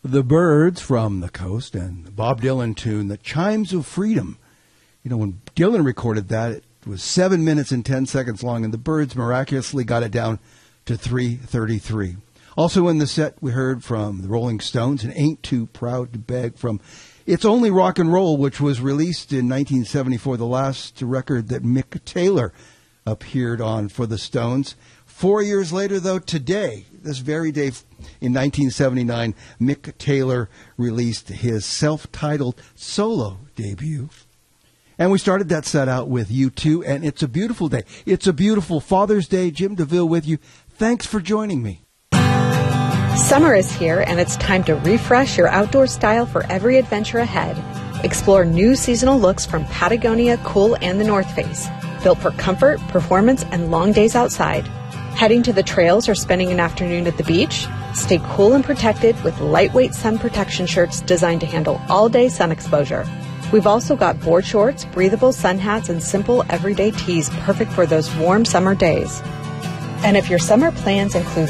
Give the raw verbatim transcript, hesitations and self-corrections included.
The Byrds from the Coast and the Bob Dylan tune, The Chimes of Freedom. You know, when Dylan recorded that, it was seven minutes and ten seconds long, and the Byrds miraculously got it down to three thirty-three. Also in the set, we heard from the Rolling Stones and Ain't Too Proud to Beg from It's Only Rock and Roll, which was released in nineteen seventy-four, the last record that Mick Taylor appeared on for the Stones. Four years later, though, today, this very day in nineteen seventy-nine, Mick Taylor released his self-titled solo debut. And we started that set out with U two, and it's a beautiful day. It's a beautiful Father's Day. Jim DeVille with you. Thanks for joining me. Summer is here, and it's time to refresh your outdoor style for every adventure ahead. Explore new seasonal looks from Patagonia, Cool, and the North Face, built for comfort, performance, and long days outside. Heading to the trails or spending an afternoon at the beach? Stay cool and protected with lightweight sun protection shirts designed to handle all-day sun exposure. We've also got board shorts, breathable sun hats, and simple everyday tees perfect for those warm summer days. And if your summer plans include